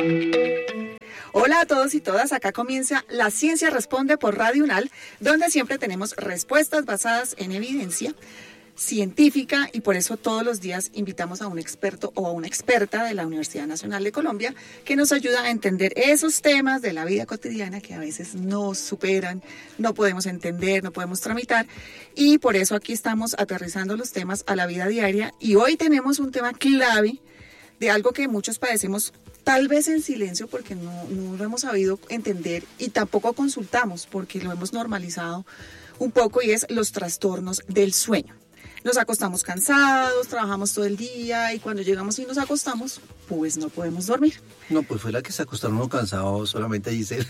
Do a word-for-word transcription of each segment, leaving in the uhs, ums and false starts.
Hola a todos y todas, acá comienza La Ciencia Responde por Radio UNAL, donde siempre tenemos respuestas basadas en evidencia científica y por eso todos los días invitamos a un experto o a una experta de la Universidad Nacional de Colombia que nos ayuda a entender esos temas de la vida cotidiana que a veces nos superan, no podemos entender, no podemos tramitar y por eso aquí estamos aterrizando los temas a la vida diaria y hoy tenemos un tema clave de algo que muchos padecemos tal vez en silencio porque no, no lo hemos sabido entender y tampoco consultamos porque lo hemos normalizado un poco y es los trastornos del sueño. Nos acostamos cansados, trabajamos todo el día y cuando llegamos y nos acostamos, pues no podemos dormir. No, pues fue la que se acostaron uno cansado solamente Giselle.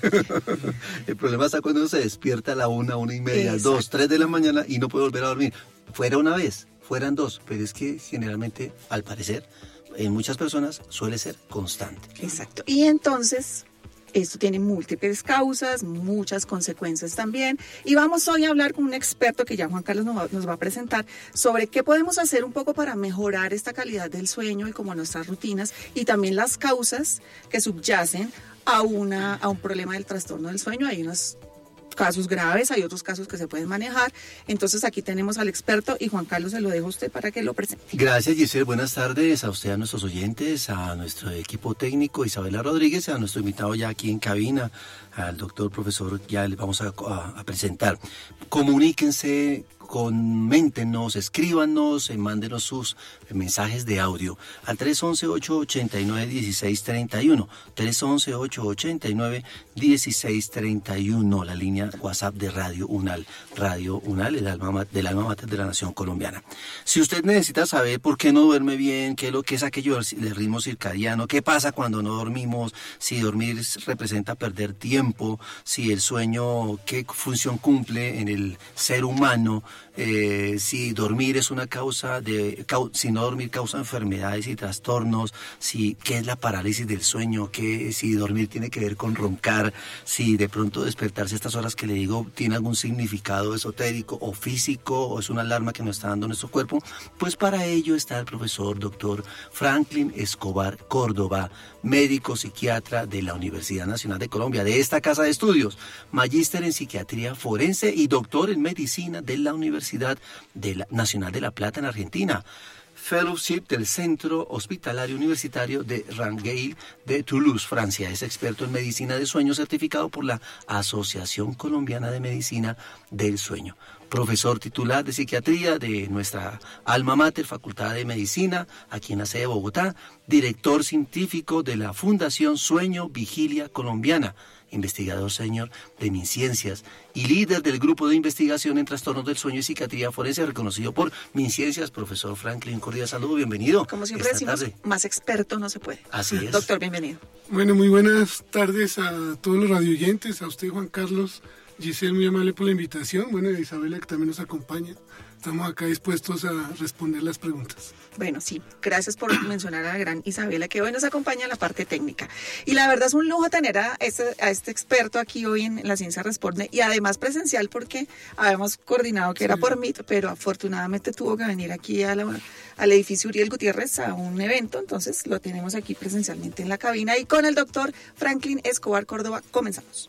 El problema está cuando uno se despierta a la una, una y media, Exacto. dos, tres de la mañana y no puede volver a dormir. Fuera una vez, fueran dos, pero es que generalmente, al parecer, en muchas personas suele ser constante. Exacto. Y entonces, esto tiene múltiples causas, muchas consecuencias también. Y vamos hoy a hablar con un experto que ya Juan Carlos nos va, nos va a presentar sobre qué podemos hacer un poco para mejorar esta calidad del sueño y como nuestras rutinas y también las causas que subyacen a, una, a un problema del trastorno del sueño. Hay unos casos graves, hay otros casos que se pueden manejar. Entonces aquí tenemos al experto y Juan Carlos se lo dejo a usted para que lo presente. Gracias Giselle, buenas tardes a usted, a nuestros oyentes, a nuestro equipo técnico Isabela Rodríguez, a nuestro invitado ya aquí en cabina, al doctor profesor, ya les vamos a, a, a presentar. Comuníquense, coméntenos, escríbanos, eh, mándenos sus eh, mensajes de audio al tres once, ocho ochenta y nueve, dieciséis treinta y uno, tres once, ocho ochenta y nueve, dieciséis treinta y uno, la línea WhatsApp de Radio UNAL, Radio UNAL, el alma, del alma mater de la nación colombiana. Si usted necesita saber por qué no duerme bien, qué es lo que es aquello del ritmo circadiano, qué pasa cuando no dormimos, si dormir representa perder tiempo, si el sueño, qué función cumple en el ser humano, Eh, si dormir es una causa de, cau, si no dormir causa enfermedades y trastornos, si qué es la parálisis del sueño, qué, si dormir tiene que ver con roncar, si de pronto despertarse a estas horas que le digo tiene algún significado esotérico o físico o es una alarma que nos está dando nuestro cuerpo, pues para ello está el profesor doctor Franklin Escobar Córdoba, médico psiquiatra de la Universidad Nacional de Colombia, de esta casa de estudios, magíster en psiquiatría forense y doctor en medicina de la Universidad de la Nacional de La Plata en Argentina, fellowship del Centro Hospitalario Universitario de Rangueil de Toulouse, Francia. Es experto en medicina de sueño certificado por la Asociación Colombiana de Medicina del Sueño. Profesor titular de psiquiatría de nuestra alma mater, Facultad de Medicina, aquí en la sede de Bogotá, director científico de la Fundación Sueño Vigilia Colombiana, investigador senior de MinCiencias y líder del grupo de investigación en trastornos del sueño y psiquiatría forense reconocido por MinCiencias. Profesor Franklin, cordial saludo, bienvenido. Como siempre decimos, tarde. Más experto no se puede. Así es. Doctor, bienvenido. Bueno, muy buenas tardes a todos los radioyentes, a usted Juan Carlos, Giselle, muy amable por la invitación, bueno, y a Isabela que también nos acompaña. Estamos acá dispuestos a responder las preguntas. Bueno, sí, gracias por mencionar a la gran Isabela que hoy nos acompaña en la parte técnica. Y la verdad es un lujo tener a este, a este experto aquí hoy en La Ciencia Responde y además presencial porque habíamos coordinado que sí. Era por mí, pero afortunadamente tuvo que venir aquí a la, al edificio Uriel Gutiérrez a un evento, entonces lo tenemos aquí presencialmente en la cabina y con el doctor Franklin Escobar Córdoba comenzamos.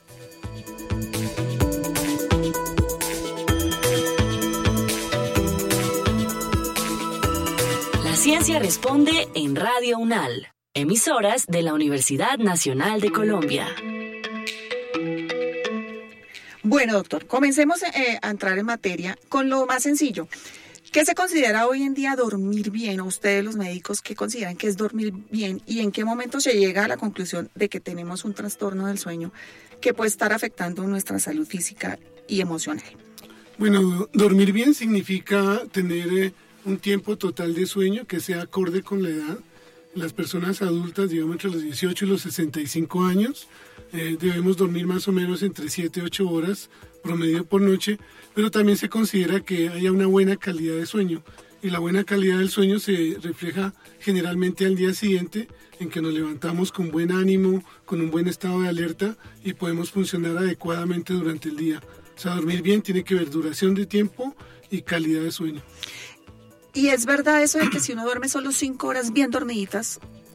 La Ciencia Responde en Radio UNAL, emisoras de la Universidad Nacional de Colombia. Bueno, doctor, comencemos eh, a entrar en materia con lo más sencillo. ¿Qué se considera hoy en día dormir bien? O ustedes, los médicos, ¿qué consideran que es dormir bien? ¿Y en qué momento se llega a la conclusión de que tenemos un trastorno del sueño que puede estar afectando nuestra salud física y emocional? Bueno, dormir bien significa tener eh, un tiempo total de sueño que sea acorde con la edad. Las personas adultas, digamos entre los dieciocho y los sesenta y cinco años, eh, debemos dormir más o menos entre siete a ocho horas promedio por noche, pero también se considera que haya una buena calidad de sueño. Y la buena calidad del sueño se refleja generalmente al día siguiente, en que nos levantamos con buen ánimo, con un buen estado de alerta y podemos funcionar adecuadamente durante el día. O sea, dormir bien tiene que ver duración de tiempo y calidad de sueño. ¿Y es verdad eso de que si uno duerme solo cinco horas bien dormiditas,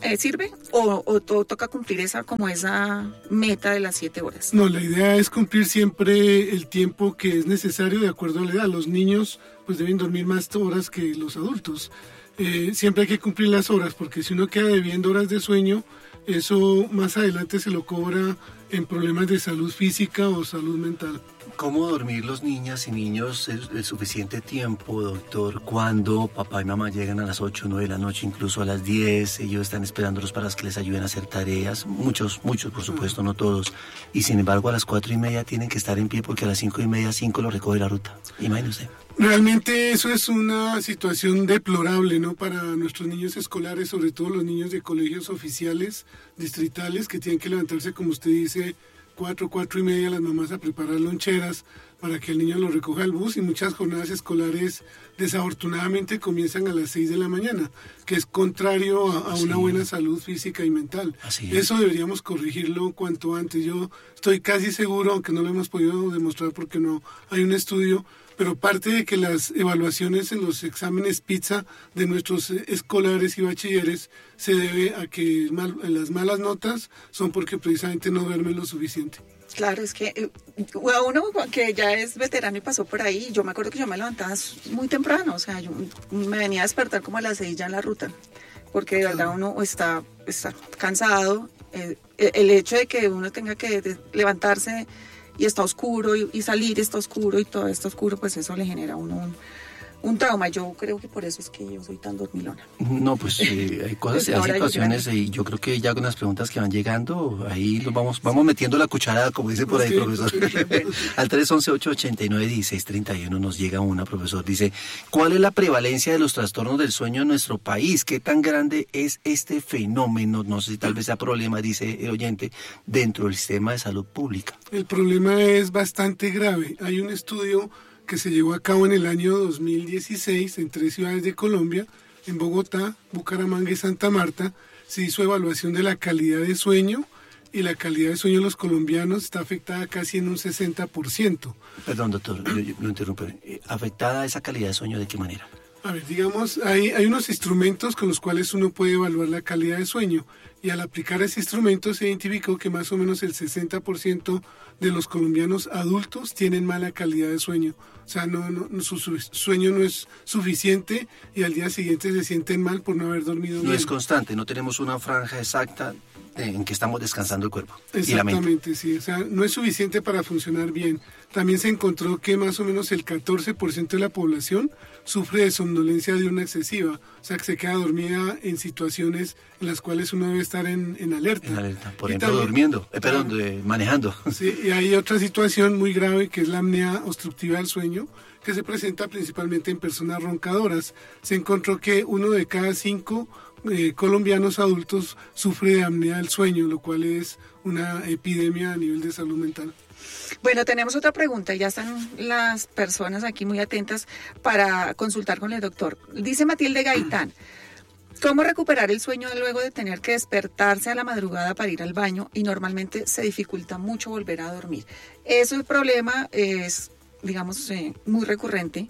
eh, sirve o, o todo toca cumplir esa como esa meta de las siete horas? No, la idea es cumplir siempre el tiempo que es necesario de acuerdo a la edad. Los niños pues deben dormir más horas que los adultos. Eh, siempre hay que cumplir las horas, porque si uno queda debiendo horas de sueño, eso más adelante se lo cobra en problemas de salud física o salud mental. ¿Cómo dormir los niñas y niños el, el suficiente tiempo, doctor? Cuando papá y mamá llegan a las ocho, nueve de la noche, incluso a las diez, ellos están esperándolos para que les ayuden a hacer tareas, muchos, muchos por supuesto, no todos, y sin embargo a las cuatro y media tienen que estar en pie porque a las cinco y media, cinco lo recoge la ruta, imagínese. Realmente eso es una situación deplorable, ¿no? Para nuestros niños escolares, sobre todo los niños de colegios oficiales, distritales, que tienen que levantarse, como usted dice, cuatro, cuatro y media las mamás a preparar loncheras para que el niño lo recoja al bus, y muchas jornadas escolares desafortunadamente comienzan a las seis de la mañana, que es contrario a, a una sí. buena salud física y mental. Así Eso deberíamos corregirlo cuanto antes. Yo estoy casi seguro, aunque no lo hemos podido demostrar porque no hay un estudio, pero parte de que las evaluaciones en los exámenes PISA de nuestros escolares y bachilleres se debe a que mal, las malas notas son porque precisamente no duermen lo suficiente. Claro, es que eh, a uno que ya es veterano y pasó por ahí, yo me acuerdo que yo me levantaba muy temprano, o sea, yo me venía a despertar como a las seis ya en la ruta, porque de verdad uno está, está cansado, eh, el hecho de que uno tenga que de, levantarse y está oscuro y, y salir está oscuro y todo está oscuro, pues eso le genera a uno un, un trauma. Yo creo que por eso es que yo soy tan dormilona. No, pues eh, hay cosas, hay situaciones y yo creo que ya con las preguntas que van llegando, ahí nos vamos, vamos metiendo la cucharada, como dice por ahí, sí, profesor. Sí. Al tres once, ocho ochenta y nueve, dieciséis treinta y uno nos llega una, profesor, dice, ¿cuál es la prevalencia de los trastornos del sueño en nuestro país? ¿Qué tan grande es este fenómeno? No sé si tal vez sea problema, dice el oyente, dentro del sistema de salud pública. El problema es bastante grave. Hay un estudio que se llevó a cabo en el año dos mil dieciséis en tres ciudades de Colombia, en Bogotá, Bucaramanga y Santa Marta. Se hizo evaluación de la calidad de sueño y la calidad de sueño de los colombianos está afectada casi en un sesenta por ciento. Perdón, doctor, yo, yo lo interrumpo. ¿Afectada esa calidad de sueño de qué manera? A ver, digamos, hay, hay unos instrumentos con los cuales uno puede evaluar la calidad de sueño, y al aplicar ese instrumento se identificó que más o menos el sesenta por ciento de los colombianos adultos tienen mala calidad de sueño. O sea, no, no, su, su sueño no es suficiente y al día siguiente se sienten mal por no haber dormido bien. No es constante, no tenemos una franja exacta en que estamos descansando el cuerpo. Exactamente, sí. O sea, no es suficiente para funcionar bien. También se encontró que más o menos el catorce por ciento de la población sufre de somnolencia diurna excesiva. O sea, que se queda dormida en situaciones en las cuales uno debe estar en, en alerta. En alerta. Por y ejemplo, también, durmiendo, eh, perdón, claro, de, manejando. Sí, y hay otra situación muy grave que es la apnea obstructiva del sueño, que se presenta principalmente en personas roncadoras. Se encontró que uno de cada cinco Eh, colombianos adultos sufre de apnea del sueño, lo cual es una epidemia a nivel de salud mental. Bueno, tenemos otra pregunta, ya están las personas aquí muy atentas para consultar con el doctor. Dice Matilde Gaitán, ¿cómo recuperar el sueño luego de tener que despertarse a la madrugada para ir al baño y normalmente se dificulta mucho volver a dormir? Eso el problema es, digamos, eh, muy recurrente,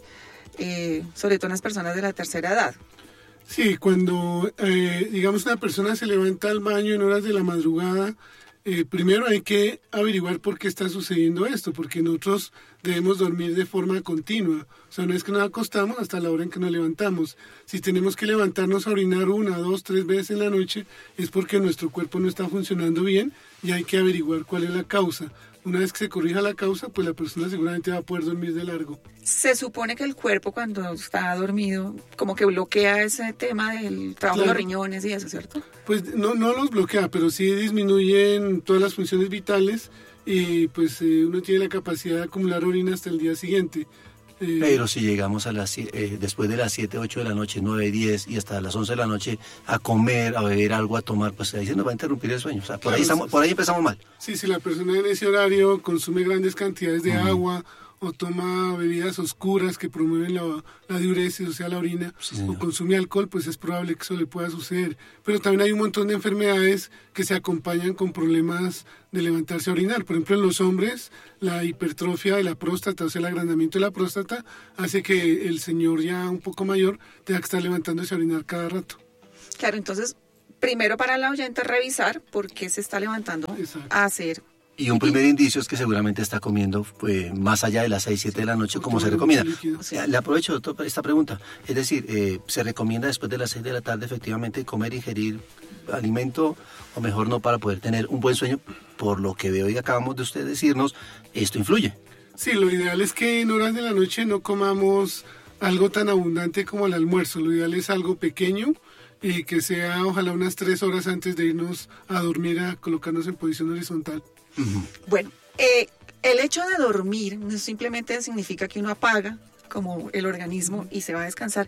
eh, sobre todo en las personas de la tercera edad. Sí, cuando, eh, digamos, una persona se levanta al baño en horas de la madrugada, eh, primero hay que averiguar por qué está sucediendo esto, porque nosotros debemos dormir de forma continua. O sea, no es que nos acostamos hasta la hora en que nos levantamos. Si tenemos que levantarnos a orinar una, dos, tres veces en la noche, es porque nuestro cuerpo no está funcionando bien y hay que averiguar cuál es la causa. Una vez que se corrija la causa, pues la persona seguramente va a poder dormir de largo. Se supone que el cuerpo cuando está dormido como que bloquea ese tema del trabajo, claro, de los riñones y eso, ¿cierto? Pues no, no los bloquea, pero sí disminuyen todas las funciones vitales y pues eh, uno tiene la capacidad de acumular orina hasta el día siguiente. Eh, Pero si llegamos a las eh, después de las siete, ocho de la noche, nueve, diez y hasta las once de la noche a comer, a beber algo, a tomar, pues ahí se nos va a interrumpir el sueño. O sea, por, claro, ahí, estamos, por ahí empezamos mal. Sí, si la persona en ese horario consume grandes cantidades de uh-huh. agua o toma bebidas oscuras que promueven la, la diuresis, o sea, la orina, sí, o consume alcohol, pues es probable que eso le pueda suceder. Pero también hay un montón de enfermedades que se acompañan con problemas de levantarse a orinar. Por ejemplo, en los hombres, la hipertrofia de la próstata, o sea, el agrandamiento de la próstata, hace que el señor ya un poco mayor tenga que estar levantándose a orinar cada rato. Claro, entonces, primero para la oyente revisar por qué se está levantando Exacto. a hacer. Y un primer indicio es que seguramente está comiendo eh, más allá de las seis, siete de la noche, como se recomienda. Líquido. Eh, Le aprovecho, doctor, para esta pregunta. Es decir, eh, ¿se recomienda después de las seis de la tarde efectivamente comer, ingerir alimento, o mejor no, para poder tener un buen sueño? Por lo que veo y acabamos de usted decirnos, esto influye. Sí, lo ideal es que en horas de la noche no comamos algo tan abundante como el almuerzo. Lo ideal es algo pequeño y que sea ojalá unas tres horas antes de irnos a dormir, a colocarnos en posición horizontal. Uh-huh. Bueno, eh, el hecho de dormir no simplemente significa que uno apaga como el organismo y se va a descansar,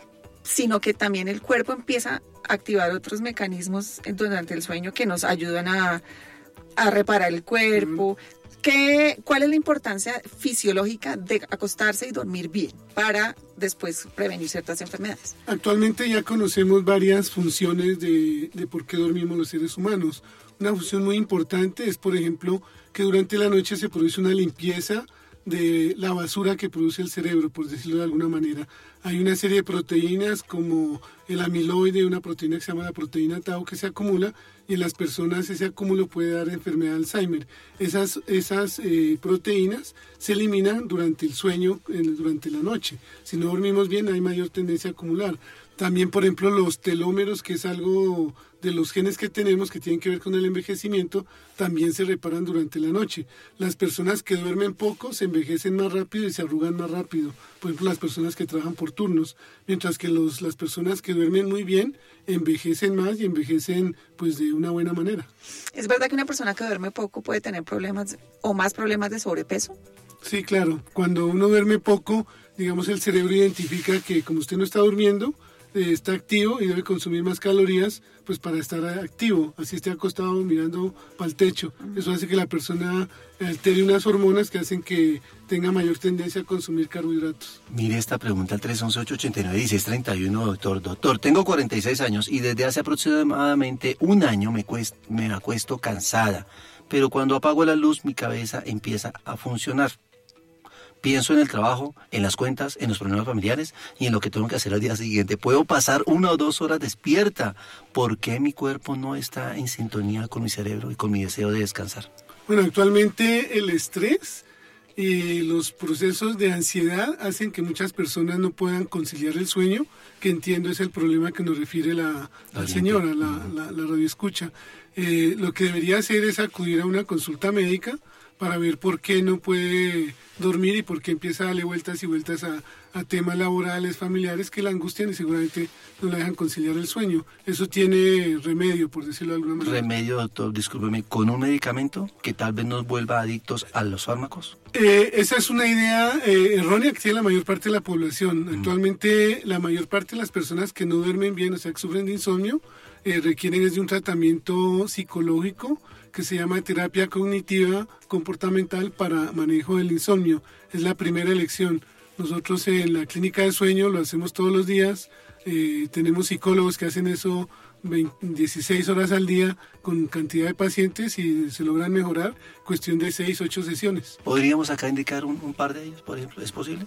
sino que también el cuerpo empieza a activar otros mecanismos durante el sueño que nos ayudan a, a reparar el cuerpo. ¿Qué, ¿Cuál es la importancia fisiológica de acostarse y dormir bien para después prevenir ciertas enfermedades? Actualmente ya conocemos varias funciones de, de por qué dormimos los seres humanos. Una función muy importante es, por ejemplo, que durante la noche se produce una limpieza de la basura que produce el cerebro, por decirlo de alguna manera. Hay una serie de proteínas como el amiloide, una proteína que se llama la proteína tau que se acumula, y en las personas ese acúmulo puede dar enfermedad de Alzheimer. Esas, esas eh, proteínas se eliminan durante el sueño, en, durante la noche. Si no dormimos bien hay mayor tendencia a acumular. También, por ejemplo, los telómeros, que es algo de los genes que tenemos que tienen que ver con el envejecimiento, también se reparan durante la noche. Las personas que duermen poco se envejecen más rápido y se arrugan más rápido. Por ejemplo, las personas que trabajan por turnos, mientras que los, las personas que duermen muy bien envejecen más y envejecen pues de una buena manera. ¿Es verdad que una persona que duerme poco puede tener problemas o más problemas de sobrepeso? Sí, claro. Cuando uno duerme poco, digamos, el cerebro identifica que como usted no está durmiendo, eh, está activo y debe consumir más calorías pues para estar activo, así esté acostado mirando para el techo. Eso hace que la persona altere unas hormonas que hacen que tenga mayor tendencia a consumir carbohidratos. Mire esta pregunta al tres once, ocho ochenta y nueve, dieciséis treinta y uno, doctor. Doctor, tengo cuarenta y seis años y desde hace aproximadamente un año me, cuest, me acuesto cansada, pero cuando apago la luz mi cabeza empieza a funcionar. Pienso en el trabajo, en las cuentas, en los problemas familiares y en lo que tengo que hacer al día siguiente. Puedo pasar una o dos horas despierta. ¿Por qué mi cuerpo no está en sintonía con mi cerebro y con mi deseo de descansar? Bueno, actualmente el estrés y los procesos de ansiedad hacen que muchas personas no puedan conciliar el sueño, que entiendo es el problema que nos refiere la, la señora, la, la, la radioescucha. Eh, lo que debería hacer es acudir a una consulta médica para ver por qué no puede dormir y por qué empieza a darle vueltas y vueltas a, a temas laborales, familiares que la angustian y seguramente no la dejan conciliar el sueño. Eso tiene remedio, por decirlo de alguna manera. ¿Remedio, doctor? Discúlpeme, ¿con un medicamento que tal vez nos vuelva adictos a los fármacos? Eh, esa es una idea eh, errónea que tiene la mayor parte de la población. Mm. Actualmente la mayor parte de las personas que no duermen bien, o sea, que sufren de insomnio, eh, requieren de un tratamiento psicológico que se llama terapia cognitiva comportamental para manejo del insomnio. Es la primera elección. Nosotros en la clínica de sueño lo hacemos todos los días. Eh, tenemos psicólogos que hacen eso veinte, dieciséis horas al día con cantidad de pacientes y se logran mejorar, cuestión de seis, ocho sesiones. ¿Podríamos acá indicar un, un par de ellos, por ejemplo? ¿Es posible?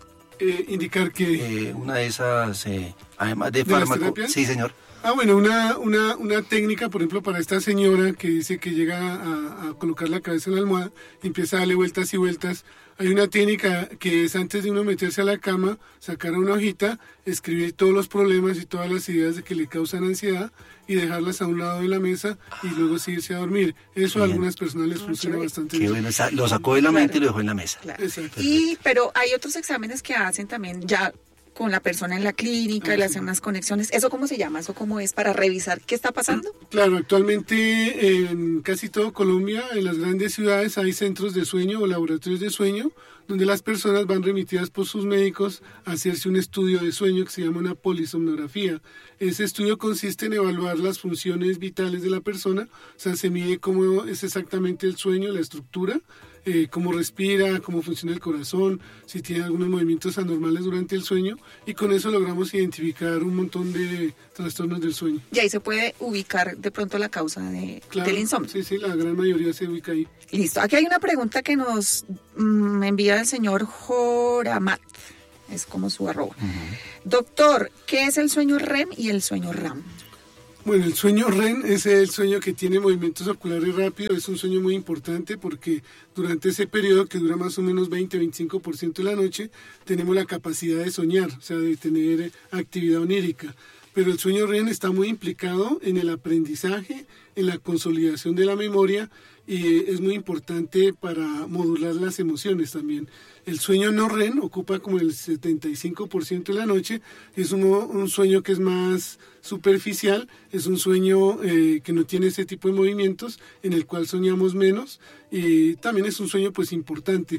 Eh, indicar que... Eh, una de esas, eh, además de, ¿De fármaco. Sí, señor. Ah, bueno, una, una, una técnica, por ejemplo, para esta señora que dice que llega a, a colocar la cabeza en la almohada y empieza a darle vueltas y vueltas. Hay una técnica que es antes de uno meterse a la cama, sacar una hojita, escribir todos los problemas y todas las ideas de que le causan ansiedad y dejarlas a un lado de la mesa y luego seguirse a dormir. Eso a algunas personas les funciona bastante bien. Qué bueno, lo sacó de la mente y lo dejó en la mesa. Claro. Y, pero hay otros exámenes que hacen también ya con la persona en la clínica, le hacen unas conexiones. ¿Eso cómo se llama? ¿Eso cómo es para revisar qué está pasando? Claro, actualmente en casi todo Colombia, en las grandes ciudades hay centros de sueño o laboratorios de sueño donde las personas van remitidas por sus médicos a hacerse un estudio de sueño que se llama una polisomnografía. Ese estudio consiste en evaluar las funciones vitales de la persona, o sea, se mide cómo es exactamente el sueño, la estructura, Eh, cómo respira, cómo funciona el corazón, si tiene algunos movimientos anormales durante el sueño, y con eso logramos identificar un montón de trastornos del sueño. Y ahí se puede ubicar de pronto la causa de, claro, del insomnio. Sí, sí, la gran mayoría se ubica ahí. Listo, aquí hay una pregunta que nos mm, envía el señor Joramat, es como su arroba. Uh-huh. Doctor, ¿qué es el sueño R E M y el sueño R A M? Bueno, el sueño R E M es el sueño que tiene movimientos oculares rápidos, es un sueño muy importante porque durante ese periodo que dura más o menos veinte a veinticinco por ciento de la noche, tenemos la capacidad de soñar, o sea, de tener actividad onírica. Pero el sueño R E M está muy implicado en el aprendizaje, en la consolidación de la memoria y es muy importante para modular las emociones también. El sueño no R E M ocupa como el setenta y cinco por ciento de la noche, es uno, un sueño que es más superficial, es un sueño eh, que no tiene ese tipo de movimientos, en el cual soñamos menos y también es un sueño pues importante.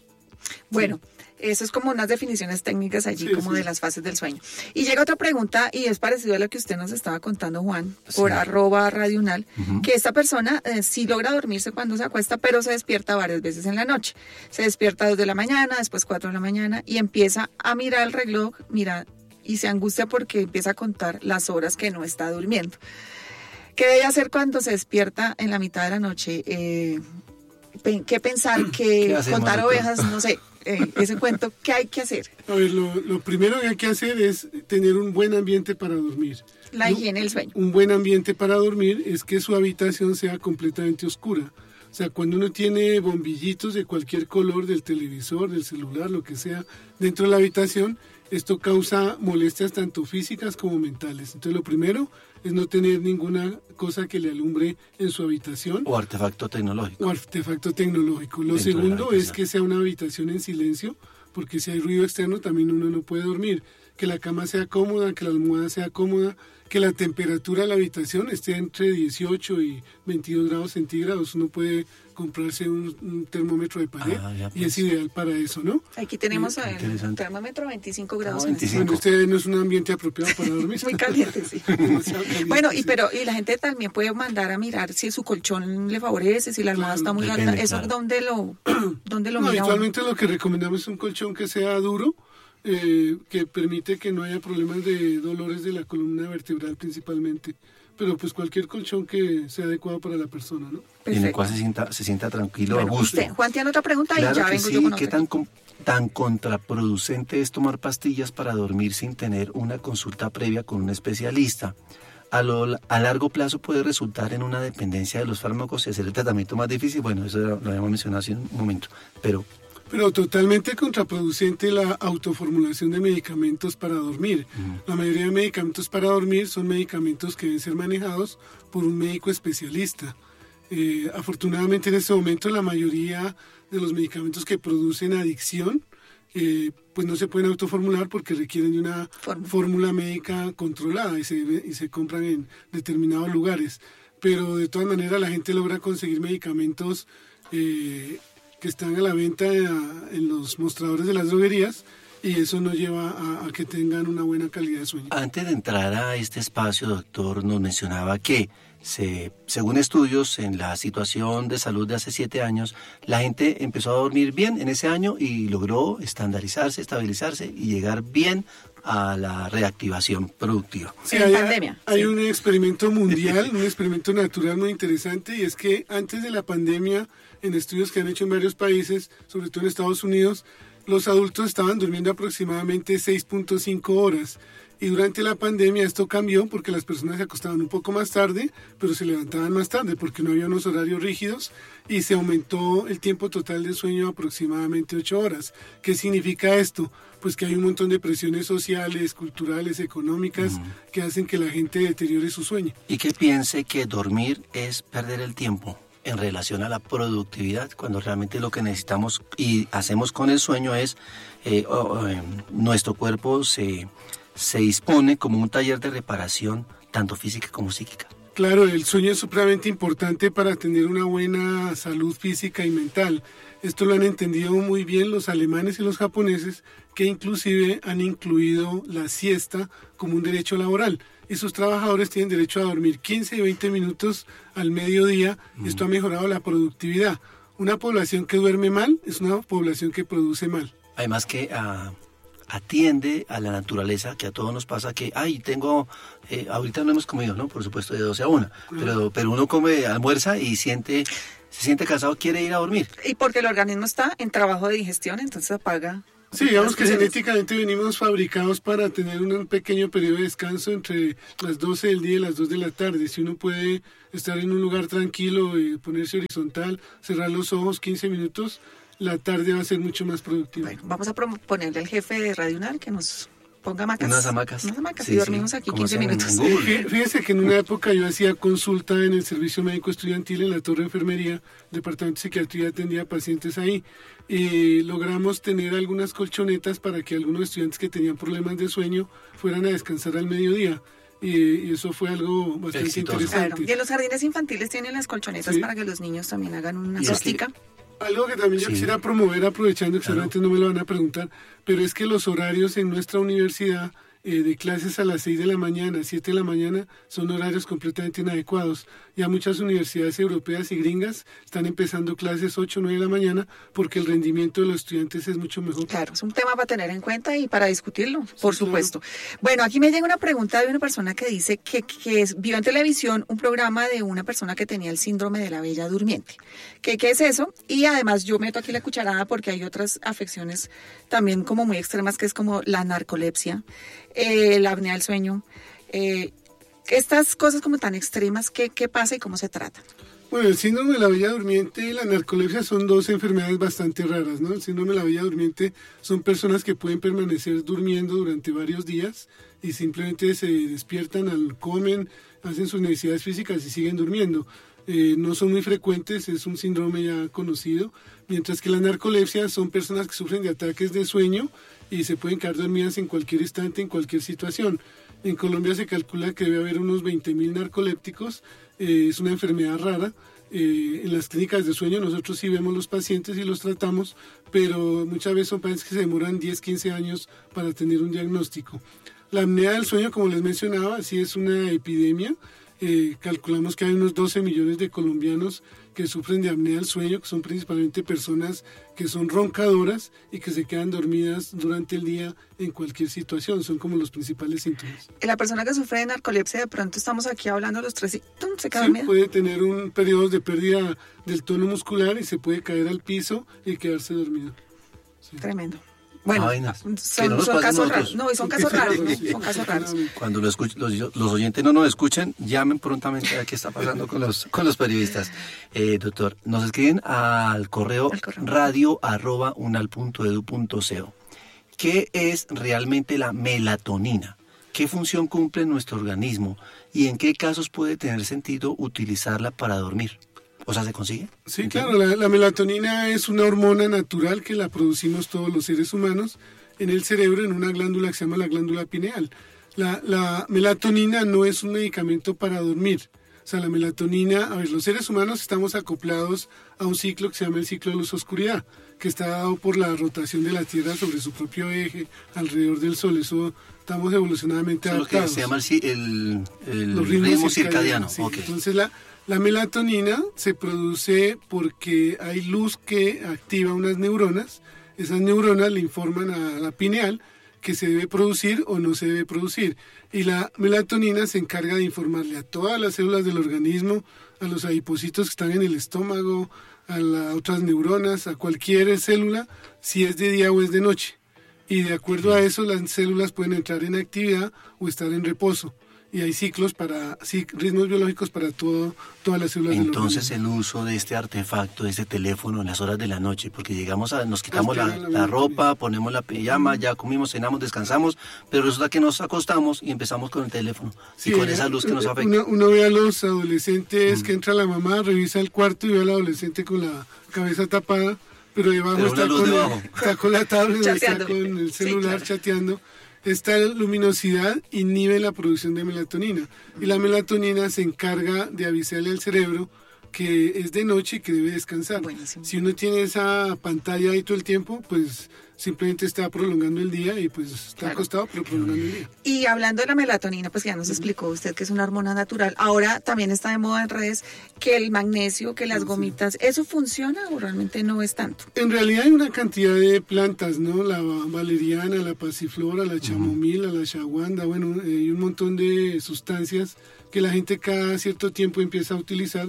Bueno, eso es como unas definiciones técnicas allí, sí, como sí. de las fases del sueño. Y llega otra pregunta, y es parecido a lo que usted nos estaba contando, Juan, Sí. por arroba Radio Unal, Uh-huh. que esta persona eh, sí logra dormirse cuando se acuesta, pero se despierta varias veces en la noche. Se despierta a dos de la mañana, después cuatro de la mañana, y empieza a mirar el reloj, mira, y se angustia porque empieza a contar las horas que no está durmiendo. ¿Qué debe hacer cuando se despierta en la mitad de la noche? Eh, pe- ¿Qué pensar? ¿Qué, ¿Qué hacemos, contar doctor? ovejas? No sé. Eh, ese cuento, ¿qué hay que hacer? A ver, lo, lo primero que hay que hacer es tener un buen ambiente para dormir. La ¿no? higiene del sueño. Un buen ambiente para dormir es que su habitación sea completamente oscura. O sea, cuando uno tiene bombillitos de cualquier color, del televisor, del celular, lo que sea, dentro de la habitación, esto causa molestias tanto físicas como mentales. Entonces, lo primero es no tener ninguna cosa que le alumbre en su habitación. O artefacto tecnológico. O artefacto tecnológico. Lo Dentro de la segundo es habitación. que sea una habitación en silencio, porque si hay ruido externo también uno no puede dormir. Que la cama sea cómoda, que la almohada sea cómoda, que la temperatura de la habitación esté entre dieciocho y veintidós grados centígrados. Uno puede comprarse un, un termómetro de pared Ah, ya, y pues. es ideal para eso, ¿no? Aquí tenemos Eh, el interesante. termómetro veinticinco grados. Ah, en este veinticinco. Bueno, este no es un ambiente apropiado para dormir. Muy caliente, sí. Demasiado caliente, Bueno, y sí. pero y la gente también puede mandar a mirar si su colchón le favorece, si la almohada Claro, está muy depende, alta. ¿Eso claro. dónde lo, dónde lo No, mira uno? habitualmente lo que recomendamos es un colchón que sea duro, eh, que permite que no haya problemas de dolores de la columna vertebral principalmente. Pero pues cualquier colchón que sea adecuado para la persona, ¿no? Y en el Perfecto. cual se sienta, se sienta tranquilo, Bueno, a gusto. usted, Juan, tiene otra pregunta y Claro ya que vengo sí, yo con ¿qué otra. tan, com- tan contraproducente es tomar pastillas para dormir sin tener una consulta previa con un especialista? A, lo, a largo plazo puede resultar en una dependencia de los fármacos y hacer el tratamiento más difícil. Bueno, eso lo habíamos mencionado hace un momento, pero Pero totalmente contraproducente la autoformulación de medicamentos para dormir. La mayoría de medicamentos para dormir son medicamentos que deben ser manejados por un médico especialista. Eh, afortunadamente en este momento la mayoría de los medicamentos que producen adicción eh, pues no se pueden autoformular porque requieren de una Fórmula. fórmula médica controlada y se, y se compran en determinados lugares. Pero de todas maneras la gente logra conseguir medicamentos eh, que están a la venta a, en los mostradores de las droguerías y eso nos lleva a, a que tengan una buena calidad de sueño. antes de entrar a este espacio, doctor, nos mencionaba que, se, según estudios, en la situación de salud de hace siete años, la gente empezó a dormir bien en ese año y logró estandarizarse, estabilizarse y llegar bien a la reactivación productiva. Sí, En hay, pandemia, hay sí. un experimento mundial, un experimento natural muy interesante y es que antes de la pandemia, en estudios que han hecho en varios países, sobre todo en Estados Unidos, los adultos estaban durmiendo aproximadamente seis punto cinco horas. Y durante la pandemia esto cambió porque las personas se acostaban un poco más tarde, pero se levantaban más tarde porque no había unos horarios rígidos y se aumentó el tiempo total de sueño a aproximadamente ocho horas. ¿Qué significa esto? Pues que hay un montón de presiones sociales, culturales, económicas que hacen que la gente deteriore su sueño. Y que piense que dormir es perder el tiempo en relación a la productividad, cuando realmente lo que necesitamos y hacemos con el sueño es, eh, oh, eh, nuestro cuerpo se, se dispone como un taller de reparación, tanto física como psíquica. Claro, el sueño es supremamente importante para tener una buena salud física y mental. Esto lo han entendido muy bien los alemanes y los japoneses, que inclusive han incluido la siesta como un derecho laboral. Y sus trabajadores tienen derecho a dormir quince y veinte minutos al mediodía. Mm. Esto ha mejorado la productividad. Una población que duerme mal es una población que produce mal. Además que uh, atiende a la naturaleza, que a todos nos pasa que, ay, tengo, eh, ahorita no hemos comido, ¿no? Por supuesto, de doce a una, mm. pero, pero uno come, almuerza y siente, se siente cansado, quiere ir a dormir. Y porque el organismo está en trabajo de digestión, entonces apaga Sí, digamos que genéticamente venimos fabricados para tener un pequeño periodo de descanso entre las doce del día y las dos de la tarde. Si uno puede estar en un lugar tranquilo y ponerse horizontal, cerrar los ojos quince minutos, la tarde va a ser mucho más productiva. Bueno, vamos a proponerle al jefe de Radio UNAL que nos ponga hamacas. Unas hamacas. Unas hamacas Sí, y dormimos sí, aquí como quince hacen en minutos. Google. Fíjese que en una época yo hacía consulta en el Servicio Médico Estudiantil en la Torre de Enfermería, Departamento de Psiquiatría, atendía pacientes ahí, y logramos tener algunas colchonetas para que algunos estudiantes que tenían problemas de sueño fueran a descansar al mediodía. Y, y eso fue algo bastante Exitoso. interesante. Claro. Y en los jardines infantiles tienen las colchonetas Sí. para que los niños también hagan una Y es que- cestica. Algo que también yo Sí. quisiera promover, aprovechando que Claro. seguramente no me lo van a preguntar, pero es que los horarios en nuestra universidad eh, de clases a las seis de la mañana, siete de la mañana, son horarios completamente inadecuados. Ya muchas universidades europeas y gringas están empezando clases ocho o nueve de la mañana porque el rendimiento de los estudiantes es mucho mejor. Claro, es un tema para tener en cuenta y para discutirlo, por claro. supuesto. Bueno, aquí me llega una pregunta de una persona que dice que, que es- vio en televisión un programa de una persona que tenía el síndrome de la bella durmiente. ¿Qué, qué es eso? Y además yo meto aquí la cucharada porque hay otras afecciones también como muy extremas, que es como la narcolepsia, eh, la apnea del sueño. Eh, estas cosas como tan extremas, ¿qué, qué pasa y cómo se trata? Bueno, el síndrome de la bella durmiente y la narcolepsia son dos enfermedades bastante raras, ¿no? El síndrome de la bella durmiente son personas que pueden permanecer durmiendo durante varios días y simplemente se despiertan, al comen, hacen sus necesidades físicas y siguen durmiendo. Eh, no son muy frecuentes, es un síndrome ya conocido, mientras que la narcolepsia son personas que sufren de ataques de sueño y se pueden quedar dormidas en cualquier instante, en cualquier situación. En Colombia se calcula que debe haber unos veinte mil narcolépticos, eh, es una enfermedad rara. Eh, en las clínicas de sueño nosotros sí vemos los pacientes y los tratamos, pero muchas veces son pacientes que se demoran diez, quince años para tener un diagnóstico. La apnea del sueño, como les mencionaba, sí es una epidemia. Eh, calculamos que hay unos doce millones de colombianos que sufren de apnea del sueño, que son principalmente personas que son roncadoras y que se quedan dormidas durante el día en cualquier situación. Son como los principales síntomas. La persona que sufre de narcolepsia, de pronto estamos aquí hablando los tres y ¡tum! Se queda Sí, dormida. puede tener un periodo de pérdida del tono muscular y se puede caer al piso y quedarse dormido. Sí. Tremendo. Bueno, Vainas. son, Que no nos son pase a casos nosotros. raros. No, y son casos raros, ¿no? Son casos raros. Cuando lo escuch- los, los oyentes no nos escuchan, llamen prontamente a qué está pasando con los, con los periodistas. Eh, doctor, nos escriben al correo, Al correo. radio arroba unal punto edu punto co. ¿Qué es realmente la melatonina? ¿Qué función cumple en nuestro organismo? ¿Y en qué casos puede tener sentido utilizarla para dormir? O sea, ¿se consigue? Sí, claro, la, la melatonina es una hormona natural que la producimos todos los seres humanos en el cerebro, en una glándula que se llama la glándula pineal. La, la melatonina no es un medicamento para dormir. O sea, la melatonina, a ver, los seres humanos estamos acoplados a un ciclo que se llama el ciclo de luz-oscuridad, que está dado por la rotación de la Tierra sobre su propio eje alrededor del Sol. Eso estamos evolucionadamente Eso es lo que adaptados. se llama el, ci- el, el Los ritmo, ritmos circadiano. circadianos, sí. Ok. Entonces la, la melatonina se produce porque hay luz que activa unas neuronas. Esas neuronas le informan a la pineal que se debe producir o no se debe producir. Y la melatonina se encarga de informarle a todas las células del organismo, a los adipocitos que están en el estómago, a las otras neuronas, a cualquier célula, si es de día o es de noche. Y de acuerdo a eso, las células pueden entrar en actividad o estar en reposo. Y hay ciclos para, sí, ritmos biológicos para todo, todas las células del Entonces organismo. el uso de este artefacto, de este teléfono en las horas de la noche, porque llegamos a, nos quitamos la, Altera la la melatonina. ropa, ponemos la pijama, ya comimos, cenamos, descansamos, pero resulta que nos acostamos y empezamos con el teléfono Sí, y con esa luz que nos eh, afecta. Uno, uno ve a los adolescentes Mm. que entra la mamá, revisa el cuarto y ve al adolescente con la cabeza tapada, pero debajo Pero está una luz con, debajo. está con la tablet, está Chateando. con el Sí, celular claro. chateando. Esta luminosidad inhibe la producción de melatonina y la melatonina se encarga de avisarle al cerebro que es de noche y que debe descansar. Buenísimo. Si uno tiene esa pantalla ahí todo el tiempo, pues simplemente está prolongando el día y pues está Claro. acostado pero prolongando el día. Y hablando de la melatonina, pues ya nos explicó usted que es una hormona natural. Ahora también está de moda en redes que el magnesio, que las gomitas, ¿eso funciona o realmente no es tanto? En realidad hay una cantidad de plantas, ¿no? La valeriana, la pasiflora, la chamomila, la shawanda, bueno, eh, hay un montón de sustancias que la gente cada cierto tiempo empieza a utilizar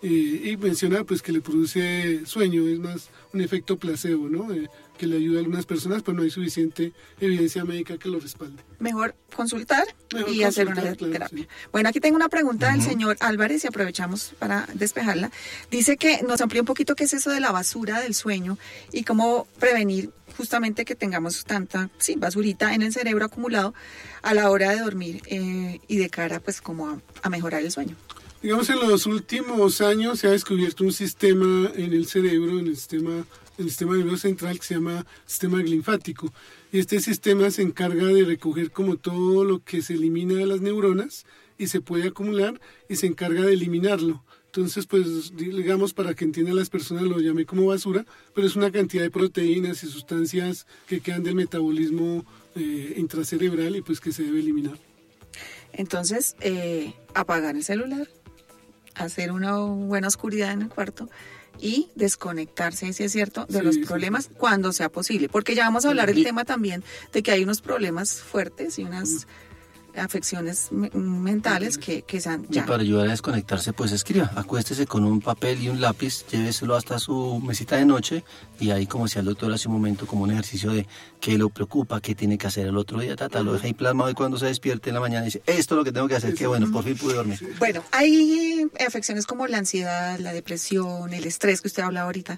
Eh, y menciona pues que le produce sueño, es más un efecto placebo, ¿no? Eh, que le ayuda a algunas personas, pero no hay suficiente evidencia médica que lo respalde. Mejor consultar Mejor y consultar, hacer una claro, terapia. sí. Bueno, aquí tengo una pregunta del señor Álvarez y aprovechamos para despejarla. Dice que nos amplía un poquito qué es eso de la basura del sueño y cómo prevenir justamente que tengamos tanta sí, basurita en el cerebro acumulado a la hora de dormir eh, y de cara pues como a, a mejorar el sueño. Digamos, en los últimos años se ha descubierto un sistema en el cerebro, en el sistema, el sistema nervioso central que se llama sistema linfático. Y este sistema se encarga de recoger como todo lo que se elimina de las neuronas y se puede acumular y se encarga de eliminarlo. Entonces, pues, digamos, para que entiendan las personas, lo llamé como basura, pero es una cantidad de proteínas y sustancias que quedan del metabolismo eh, intracerebral y pues que se debe eliminar. Entonces, eh, apagar el celular, hacer una buena oscuridad en el cuarto y desconectarse, si es cierto, de Sí, los sí. problemas cuando sea posible. Porque ya vamos a hablar el Y- tema también de que hay unos problemas fuertes y unas afecciones me- mentales que, que sean Y ya. para ayudar a desconectarse, pues escriba, acuéstese con un papel y un lápiz, lléveselo hasta su mesita de noche y ahí, como decía el doctor hace un momento, como un ejercicio de qué lo preocupa, qué tiene que hacer el otro día, tata, lo deja ahí plasmado y cuando se despierte en la mañana dice, esto es lo que tengo que hacer, qué bueno, por fin pude dormir. Bueno, hay afecciones como la ansiedad, la depresión, el estrés que usted habla ahorita,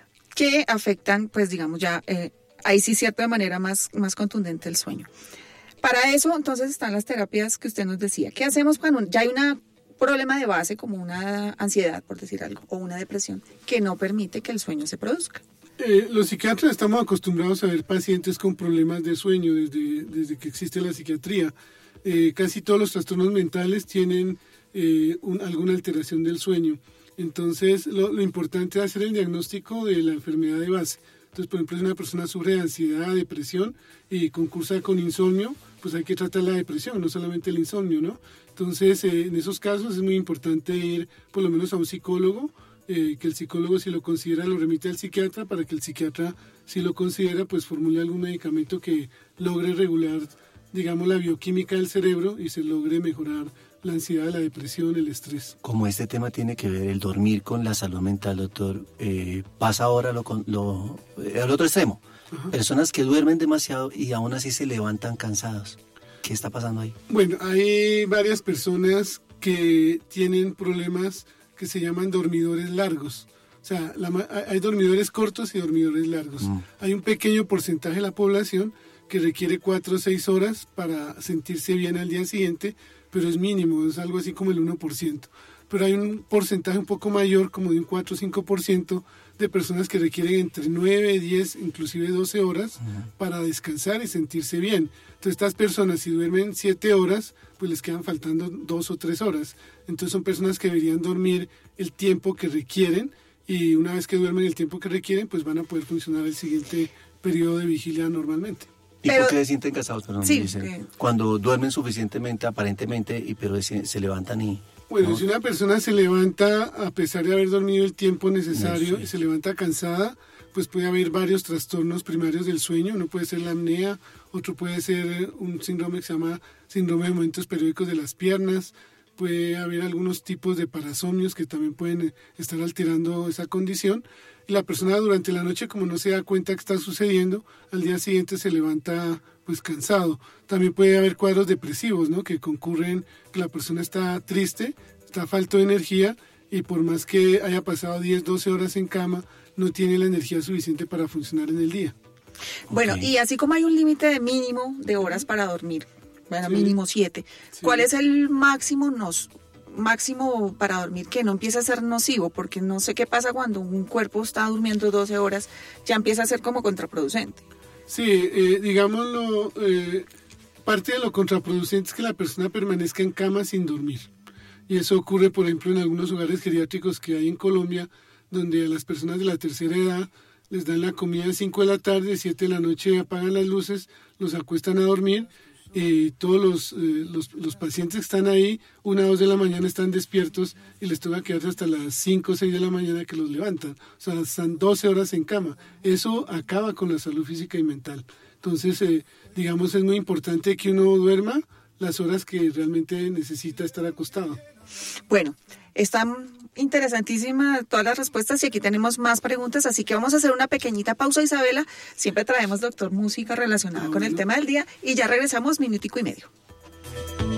que afectan, pues digamos ya, eh, ahí sí cierto de manera más, más contundente el sueño. Para eso, entonces, están las terapias que usted nos decía. ¿Qué hacemos cuando ya hay un problema de base, como una ansiedad, por decir algo, o una depresión, que no permite que el sueño se produzca? Eh, los psiquiatras estamos acostumbrados a ver pacientes con problemas de sueño desde, desde que existe la psiquiatría. Eh, casi todos los trastornos mentales tienen eh, un- alguna alteración del sueño. Entonces, lo, lo importante es hacer el diagnóstico de la enfermedad de base. Entonces, por ejemplo, si una persona sufre de ansiedad, depresión y concursa con insomnio, pues hay que tratar la depresión, no solamente el insomnio, ¿no? Entonces, eh, en esos casos es muy importante ir por lo menos a un psicólogo, eh, que el psicólogo, si lo considera, lo remite al psiquiatra para que el psiquiatra, si lo considera, pues formule algún medicamento que logre regular, digamos, la bioquímica del cerebro y se logre mejorar la ansiedad, la depresión, el estrés. Como este tema tiene que ver el dormir con la salud mental, doctor, eh, pasa ahora lo, con- lo, eh, al otro extremo. Personas que duermen demasiado y aún así se levantan cansados. ¿Qué está pasando ahí? Bueno, hay varias personas que tienen problemas que se llaman dormidores largos. O sea, la ma- hay dormidores cortos y dormidores largos. Mm. Hay un pequeño porcentaje de la población que requiere cuatro o seis horas para sentirse bien al día siguiente, pero es mínimo, es algo así como el uno por ciento. Pero hay un porcentaje un poco mayor, como de un cuatro o cinco por ciento, de personas que requieren entre nueve, diez, inclusive doce horas para descansar y sentirse bien. Entonces, estas personas, si duermen siete horas, pues les quedan faltando dos o tres horas. Entonces, son personas que deberían dormir el tiempo que requieren y una vez que duermen el tiempo que requieren, pues van a poder funcionar el siguiente periodo de vigilia normalmente. ¿Y Pero- por qué se sienten cansados? Perdón, Sí, dicen, que- cuando duermen suficientemente, aparentemente, y pero se, se levantan y... Bueno, ¿no? si una persona se levanta a pesar de haber dormido el tiempo necesario Sí. y se levanta cansada, pues puede haber varios trastornos primarios del sueño. Uno puede ser la apnea, otro puede ser un síndrome que se llama síndrome de momentos periódicos de las piernas. Puede haber algunos tipos de parasomnios que también pueden eh, estar alterando esa condición. Y la persona durante la noche, como no se da cuenta que está sucediendo, al día siguiente se levanta pues cansado. También puede haber cuadros depresivos, ¿no? Que concurren, que la persona está triste, está falto de energía y por más que haya pasado diez, doce horas en cama, no tiene la energía suficiente para funcionar en el día. Bueno, Ok. y así como hay un límite de mínimo de horas para dormir, bueno, Sí. mínimo siete, Sí. ¿cuál es el máximo nos máximo para dormir que no empieza a ser nocivo? Porque no sé qué pasa cuando un cuerpo está durmiendo doce horas, ya empieza a ser como contraproducente. Sí, eh, digámoslo, eh, parte de lo contraproducente es que la persona permanezca en cama sin dormir. Y eso ocurre, por ejemplo, en algunos hogares geriátricos que hay en Colombia, donde a las personas de la tercera edad les dan la comida a cinco de la tarde, siete de la noche apagan las luces, los acuestan a dormir y todos los, eh, los, los pacientes que están ahí, una o dos de la mañana están despiertos y les toca quedarse hasta las cinco o seis de la mañana que los levantan. O sea, están doce horas en cama. Eso acaba con la salud física y mental. Entonces, eh, digamos, es muy importante que uno duerma las horas que realmente necesita estar acostado. Bueno, están interesantísimas todas las respuestas y aquí tenemos más preguntas, así que vamos a hacer una pequeñita pausa, Isabela. Siempre traemos, doctor, música relacionada ah, con bueno. el tema del día y ya regresamos minutico y medio.